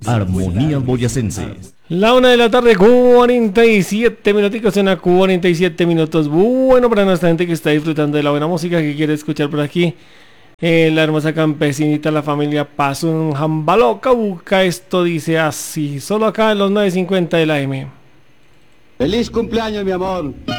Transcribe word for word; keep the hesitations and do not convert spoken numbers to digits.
Armonía Boyacense. La una de la tarde, cuarenta y siete minuticos, en la cuarenta y siete minutos. Bueno, para nuestra gente que está disfrutando de la buena música, que quiere escuchar por aquí, eh, la hermosa campesinita, la familia Pasun Jambaloca busca esto, dice así, solo acá en los nueve cincuenta de la M. ¡Feliz cumpleaños, mi amor!